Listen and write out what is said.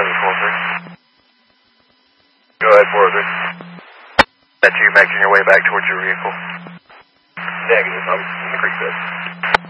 403. Go ahead, 403. That you making your way back towards your vehicle? Negative, I'm in the creek bed.